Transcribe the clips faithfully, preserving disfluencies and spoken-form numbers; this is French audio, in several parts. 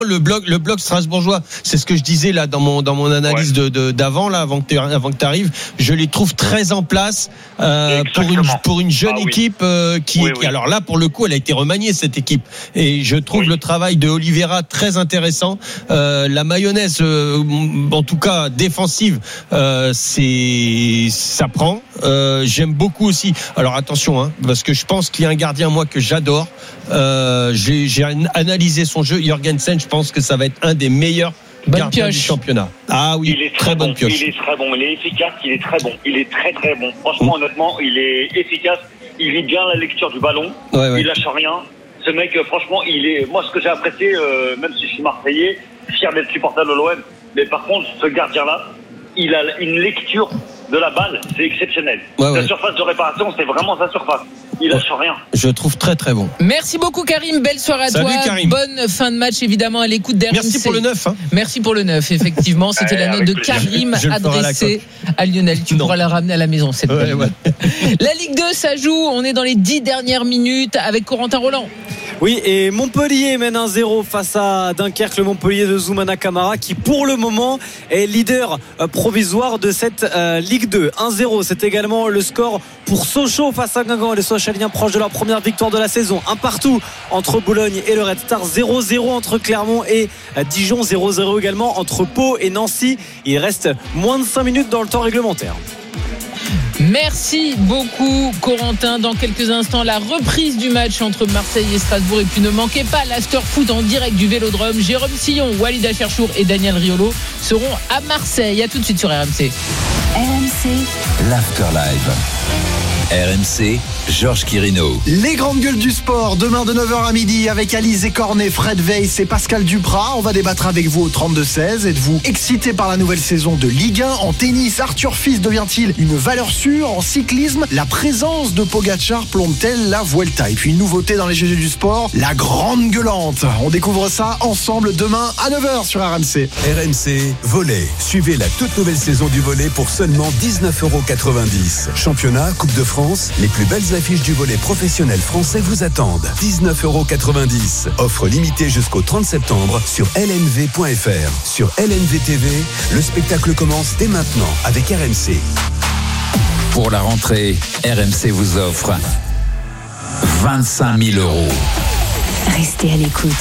Le bloc, le bloc strasbourgeois, c'est ce que je disais là dans mon dans mon analyse ouais. de, de d'avant là avant que avant que tu arrives. Je les trouve très en place euh, pour une pour une jeune ah, équipe euh, qui, oui, qui oui. alors là pour le coup elle a été remaniée cette équipe et je trouve oui. le travail de Oliveira très intéressant. Euh, la mayonnaise, euh, en tout cas défensive, euh, c'est ça prend. Euh, j'aime beaucoup aussi. Alors attention, hein, parce que je pense qu'il y a un gardien moi que j'adore. Euh, j'ai, j'ai analysé son jeu, Jorgensen. Je pense que ça va être un des meilleurs bonne gardiens pioche. du championnat. Ah oui, il est très, très bonne bon. pioche. Il est très bon, il est efficace, il est très bon. Il est très très bon. Franchement, mmh. honnêtement, il est efficace. Il vit bien la lecture du ballon. Ouais, ouais. Il lâche rien. Ce mec, franchement, il est. Moi, ce que j'ai apprécié, euh, même si je suis Marseillais, fier d'être supporter de l'O M. Mais par contre, ce gardien-là, il a une lecture de la balle, c'est exceptionnel. Ouais, ouais. La surface de réparation, c'est vraiment sa surface. Il lâche rien. Je le trouve très très bon. Merci beaucoup Karim, belle soirée à Salut, toi. Karim. Bonne fin de match évidemment à l'écoute d'R M C. Merci pour le neuf. Hein. Merci pour le neuf, effectivement. C'était la note de Karim adressée à Lionel. Tu non. pourras la ramener à la maison. Cette ouais, ouais. La Ligue deux, ça joue. On est dans les dix dernières minutes avec Corentin Roland. Oui, et Montpellier mène un zéro face à Dunkerque, le Montpellier de Zoumana Camara qui pour le moment est leader provisoire de cette euh, Ligue deux. un zéro, c'est également le score pour Sochaux face à Guingamp, les Sochaliens proches de leur première victoire de la saison. Un partout entre Boulogne et le Red Star, zéro zéro entre Clermont et Dijon, zéro zéro également entre Pau et Nancy. Il reste moins de cinq minutes dans le temps réglementaire. Merci beaucoup Corentin. Dans quelques instants, la reprise du match entre Marseille et Strasbourg. Et puis ne manquez pas l'After Foot en direct du Vélodrome. Jérôme Sillon, Walid Acherchour et Daniel Riolo seront à Marseille. À tout de suite sur R M C. R M C, l'After Live. R M C, Georges Quirino. Les grandes gueules du sport, demain de neuf heures à midi avec Alizé Cornet, Fred Weiss et Pascal Duprat. On va débattre avec vous au trente-deux seize. Êtes-vous excité par la nouvelle saison de Ligue un? En tennis, Arthur Fils devient-il une valeur sûre? En cyclisme, la présence de Pogacar plombe-t-elle la Vuelta? Et puis une nouveauté dans les G G du sport, la grande gueulante. On découvre ça ensemble demain à neuf heures sur R M C. R M C, volley. Suivez la toute nouvelle saison du volley pour seulement dix-neuf euros quatre-vingt-dix. Championnat, Coupe de France, les plus belles affiches du volley professionnel français vous attendent. dix-neuf euros quatre-vingt-dix. Offre limitée jusqu'au trente septembre sur L N V point F R. Sur L N V T V, le spectacle commence dès maintenant avec R M C. Pour la rentrée, R M C vous offre vingt-cinq mille euros. Restez à l'écoute.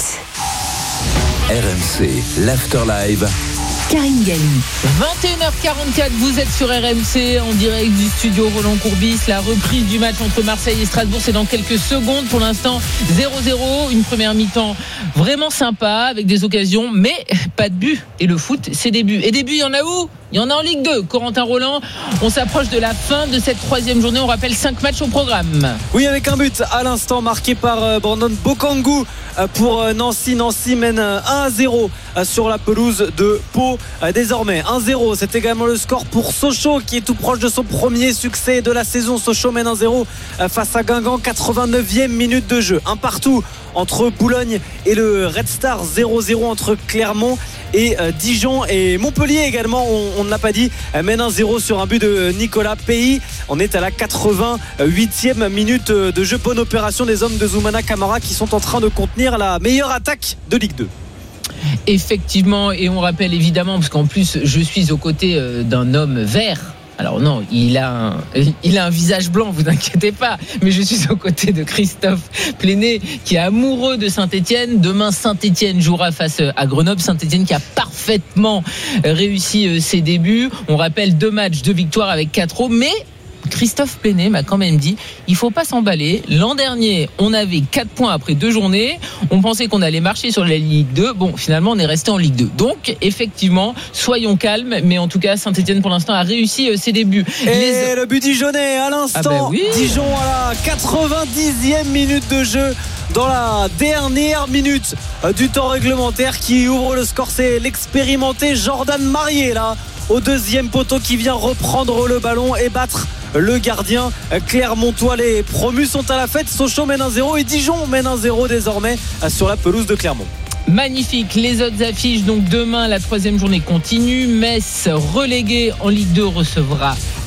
R M C, l'After Live. Karine Galli. vingt et une heures quarante-quatre, vous êtes sur R M C en direct du studio Roland Courbis. La reprise du match entre Marseille et Strasbourg, c'est dans quelques secondes. Pour l'instant, zéro zéro. Une première mi-temps vraiment sympa avec des occasions, mais pas de but. Et le foot, c'est des buts. Et des buts, il y en a où? Il y en a en Ligue deux. Corentin Roland, on s'approche de la fin de cette troisième journée. On rappelle cinq matchs au programme. Oui, avec un but à l'instant marqué par Brandon Bokangou pour Nancy. Nancy mène un à zéro sur la pelouse de Pau. Désormais un zéro, c'est également le score pour Sochaux qui est tout proche de son premier succès de la saison. Sochaux mène un zéro face à Guingamp, quatre-vingt-neuvième minute de jeu. Un partout entre Boulogne et le Red Star, zéro zéro entre Clermont et euh, Dijon. Et Montpellier également, on, on ne l'a pas dit, mène un zéro sur un but de Nicolas Pays. On est à la quatre-vingt-huitième minute de jeu. Bonne opération des hommes de Zoumana Camara qui sont en train de contenir la meilleure attaque de Ligue deux. Effectivement, et on rappelle évidemment, parce qu'en plus je suis aux côtés euh, d'un homme vert. Alors non, il a, un, il a un visage blanc, vous inquiétez pas. Mais je suis aux côtés de Christophe Plenet, qui est amoureux de Saint-Etienne. Demain, Saint-Etienne jouera face à Grenoble. Saint-Etienne qui a parfaitement réussi ses débuts. On rappelle deux matchs, deux victoires avec quatre euros. Mais Christophe Plenet m'a quand même dit, il faut pas s'emballer. L'an dernier, on avait quatre points après deux journées. On pensait qu'on allait marcher sur la Ligue deux. Bon, finalement, on est resté en Ligue deux. Donc, effectivement, soyons calmes. Mais en tout cas, Saint-Etienne, pour l'instant, a réussi ses débuts. Et Les... le but dijonnais à l'instant. Ah ben oui. Dijon à la quatre-vingt-dixième minute de jeu. Dans la dernière minute du temps réglementaire, qui ouvre le score, c'est l'expérimenté Jordan Marier, là, au deuxième poteau, qui vient reprendre le ballon et battre le gardien clermontois. Les promus sont à la fête. Sochaux mène un zéro et Dijon mène un zéro désormais sur la pelouse de Clermont. Magnifique, les autres affiches. Donc demain, la troisième journée continue. Metz, relégué en Ligue deux, recevra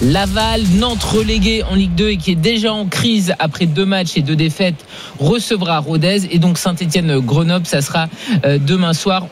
Laval, Nantes relégué en Ligue deux et qui est déjà en crise après deux matchs et deux défaites recevra Rodez, et donc Saint-Étienne Grenoble, ça sera demain soir.